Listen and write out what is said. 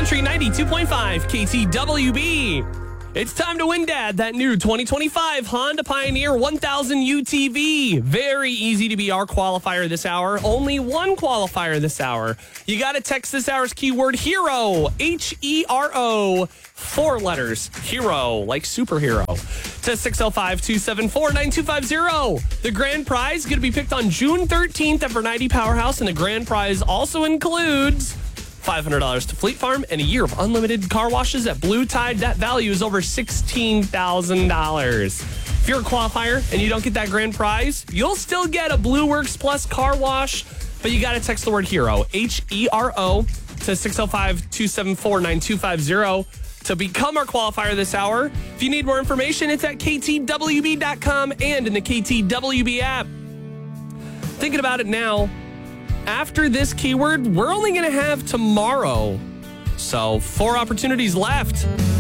Country 92.5 KTWB. It's time to win, Dad, that new 2025 Honda Pioneer 1000 UTV. Very easy to be our qualifier this hour. Only one qualifier this hour. You got to text this hour's keyword HERO, HERO, 4 letters, hero, like superhero, to 605-274-9250. The grand prize going to be picked on June 13th at Bernardi Powerhouse, and the grand prize also includes $500 to Fleet Farm and a year of unlimited car washes at Blue Tide. That value is over $16,000. If you're a qualifier and you don't get that grand prize, you'll still get a Blue Works Plus car wash, but you got to text the word HERO, HERO, to 605-274-9250 to become our qualifier this hour. If you need more information, it's at ktwb.com and in the KTWB app. Thinking about it now, after this keyword, we're only going to have tomorrow. So 4 opportunities left.